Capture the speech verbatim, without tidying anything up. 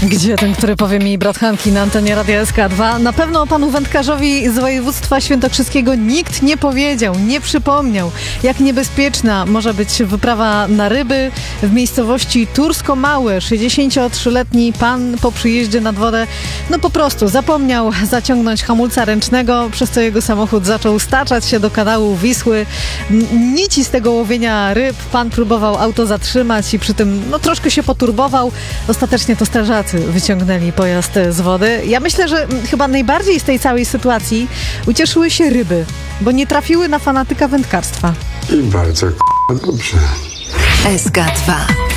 Gdzie ten, który powie mi brat Hanki na antenie Radia S K dwa? Na pewno panu wędkarzowi z województwa świętokrzyskiego nikt nie powiedział, nie przypomniał, jak niebezpieczna może być wyprawa na ryby w miejscowości Tursko-Małe. sześćdziesięciotrzyletni pan po przyjeździe nad wodę no po prostu zapomniał zaciągnąć hamulca ręcznego, przez co jego samochód zaczął staczać się do kanału Wisły. Nici z tego łowienia ryb. Pan próbował auto zatrzymać i przy tym no troszkę się poturbował. Ostatecznie to strażacy wyciągnęli pojazd z wody. Ja myślę, że chyba najbardziej z tej całej sytuacji ucieszyły się ryby, bo nie trafiły na fanatyka wędkarstwa. I bardzo k***a dobrze. S K dwa.